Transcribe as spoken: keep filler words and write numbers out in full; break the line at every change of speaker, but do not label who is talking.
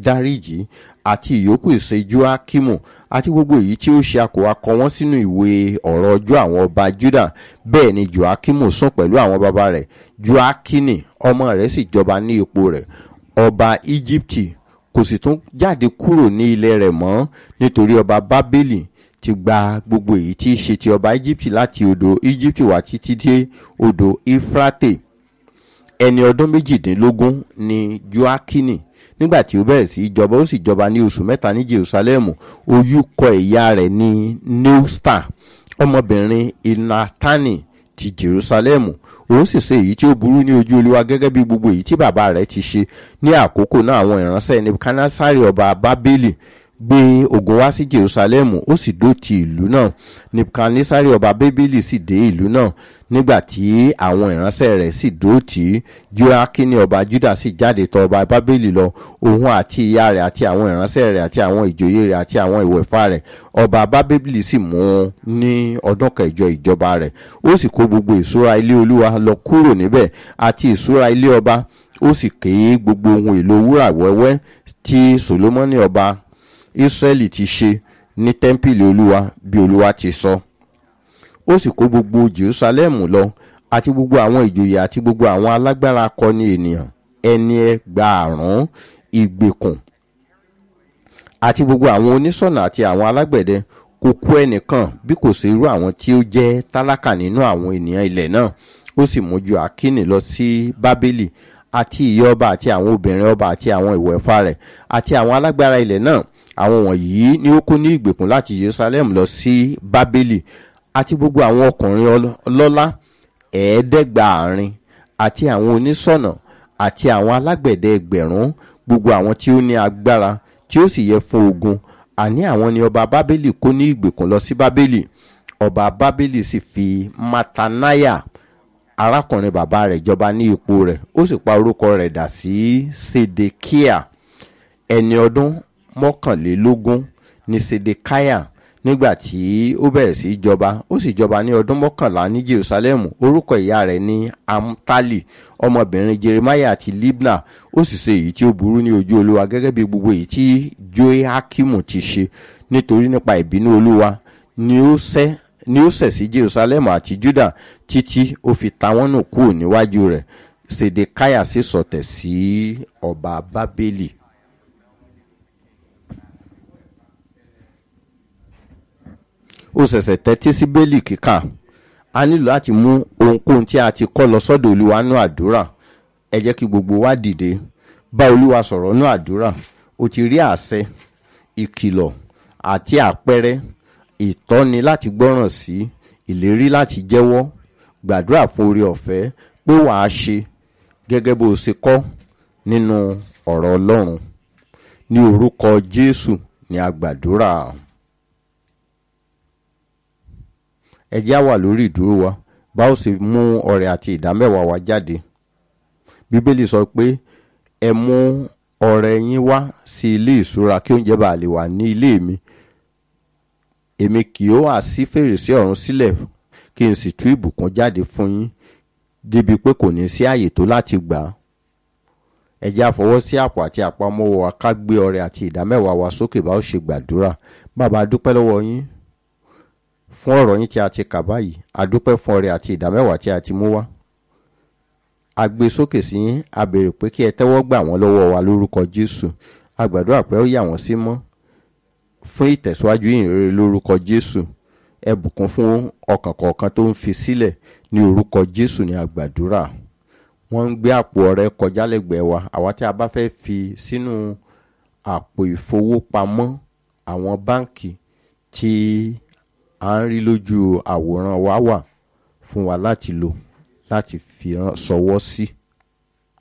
dáríjì àti ìyókù ìṣe Jóákímù àti gbogbo èyí tí ó ṣe a kò wá kọ wọ́n sínú ìwé ọ̀rọ̀ ọjọ́ àwọn ọba Júdà. Bẹ́ẹ̀ ni Jóákímù sùn pẹ̀lú àwọn baba rẹ̀. Jóákínì ọmọ rẹ̀ sì jọba ní ipò rẹ̀. Ọba Íjíbítì kò sì tún jáde kúrò ní ilẹ̀ rẹ̀ mọ́, nítorí ọba Bábélì ti gba gbogbo èyí tí í ṣe ti ọba Íjíbítì láti odò Íjíbítì wá títí dé odò Éfrátè. Ẹni ọdún méjìdínlógún ni Jóákínì nígbà tí ó bẹ̀rẹ̀ sí í jọba, ó sì jọba ní oṣù mẹ́ta ní Jerúsálẹ́mù. Orúkọ ìyá rẹ̀ ní Neusta, ọmọbìnrin Elnatani ti Jerúsálẹ́mù. Òun sì ṣe èyí tí ó burú ní ojú Olúwa gẹ́gẹ́ bí gbogbo èyí tí bàbá rẹ̀ ti ṣe. Ní àkókò náà àwọn ìránṣẹ́ Nebukadnasari ọba Bábélì gbé ogun wá sí Jerúsálẹ́mù, ó sì dó ti ìlú náà. Nebukadnasari ọba Bábélì sì dé ìlú náà. Nígbà tí àwọn ìránṣẹ́ rẹ̀ sì dó tì, Jóákínì ọba Júdà sì jáde tọ̀ ọba Bábélì lọ, òun àti ìyá rẹ̀ àti àwọn ìránṣẹ́ rẹ̀ àti àwọn ìjòyè rẹ̀ àti àwọn ìwẹ̀fà rẹ̀. Ọba Bábélì sì mú un ní ọdún kẹjọ ìjọba rẹ̀. Ó sì kó gbogbo ìṣúra ilé Olúwa lọ kúrò níbẹ̀ àti ìṣúra ilé ọba. Ó sì ké gbogbo ohun èlò wúrà wẹ́wẹ́ tí Sólómọ́nì ọba Ísírẹ́lì ti ṣe ní tẹ́ḿpìlì Olúwa bí Olúwa ti sọ. Ó sì kó gbogbo Jerúsálẹ́mù lọ àti gbogbo àwọn ìjòyè àti gbogbo àwọn alágbára akọni ènìyàn ẹni ẹgbàárún ìgbèkùn àti gbogbo àwọn oníṣọ̀nà àti àwọn alágbẹ̀dẹ. Kò kù ẹnìkan bí kò ṣe irú àwọn tí ó jẹ́ tálákà nínú àwọn ènìyàn ilẹ̀ náà. Ó sì mú Jóákínì lọ sí Bábélì àti ìyá ọba àti àwọn obìnrin ọba àti àwọn ìwẹ̀fà rẹ̀ àti àwọn alágbára ilẹ̀ náà. Àwọn wọ̀nyí ni ó kó ní ìgbèkùn láti Jerusalem lọ sí Bábélì, àti gbogbo àwọn ọkùnrin ọlọ́lá ẹ̀ẹ́dẹ́gbàárin àti àwọn oníṣọ̀nà àti àwọn alágbẹ̀dẹ ẹgbẹ̀rún, gbogbo àwọn tí ó ní agbára tí ó sì yẹ fún ogun. Àní àwọn ni ọba Bábélì kó ní ìgbèkùn lọ sí Bábélì. Ọba Bábélì sì fi Mataniah arákùnrin bàbá rẹ̀ jọba ní ipò rẹ̀. Ó sì pa orúkọ rẹ̀ dà sí Sedekiah. Ẹni ọdún mọ́kànlélógún ni Sedekiah nígbà tí ó bẹ̀rẹ̀ sí jọba. Ó sì jọba ní ọdún mọ́kànlá ní Jerusalem. Orúkọ ìyá rẹ̀ ní Amtali, ọmọbìnrin Jeremiah àti Libna. Ó sì ṣe èyí tí ó burú ní ojú Olúwa gẹ́gẹ́ bí gbogbo èyí tí Jóákímù ti ṣe, nítorí nípa ìbínú Olúwa ni ó ṣẹ̀ ni ó ṣẹ̀ sí Jerusalem àti Juda títí ó fi ta wọ́n nù kúrò níwájú rẹ̀. Sedekiah sì sọ̀tẹ̀ sí ọba Bábélì. Ó ṣẹ̀ṣẹ̀ tẹ́tí sí Bélì kíkà. A nílò láti mú ohunkóhun tí a ti kọ́ lọ sọ́dọ̀ Olúwa nú àdúrà. Ẹ jẹ́ kí gbogbo wa dìde bá Olúwa sọ̀rọ̀ nú àdúrà. O ti rí àṣẹ, ìkìlọ̀ àti àpẹẹrẹ, ìtọ́ni láti gbọ́ràn sí, ìlérí láti jẹ́wọ́. Gbàdúrà fún oore ọ̀fẹ́ pé wàá ṣe gẹ́gẹ́ bó ṣe kọ́ nínú ọ̀rọ̀ Ọlọ́run. Ní orúkọ Jésù ni a gbàdúrà. Ẹ jẹ́ á wà lórí ìdúró wa bá ó sì mú ọrẹ àti ìdámẹ́wàá wa jáde. Bíbélì sọ pé ẹ mú ọrẹ yín wá sí ilé ìṣúra kí oúnjẹ bá lè wà ní ilé mi. Èmi kì yóò wá sí fèrèsé ọ̀run sílẹ̀ kí n sì tú ìbùkún jáde fún yín débi pé kò ní sí àyè tó láti gbà á. Ẹ jẹ́ á fọwọ́ sí àpò àti àpamọ́wọ́ wa ká gbé ọrẹ àti ìdámẹ́wàá wa sókè bá ó ṣe gbàdúrà. Bàbá a dúpẹ́ lọ́wọ́ yín fún ọ̀rọ̀ yín tí a ti kà báyìí. A dúpẹ́ fún ọrẹ àti ìdámẹ́wàá tí a ti mú wá. A gbé sókè sí yín, a béèrè pé kí ẹ tẹ́wọ́ gbà wọ́n lọ́wọ́ wa lórúkọ Jésù. A gbàdúrà pé ó yà wọ́n sí mọ́ fún ìtẹ̀síwájú ìhìnrere lórúkọ Jésù. Ẹ bùkún fún ọkàn kọ̀ọ̀kan tó ń fi sílẹ̀ ní orúkọ Jésù ní a gbàdúrà. Wọ́n ń gbé àpò ọrẹ kọjá lẹ́gbẹ̀ẹ́ wa. Àwa tí a bá fẹ́ fi sínú àpò ìfowópamọ́ àwọn báǹkì tí à ń rí lójú àwòrán wa wà fún wa láti lò láti fi sọwọ́ sí.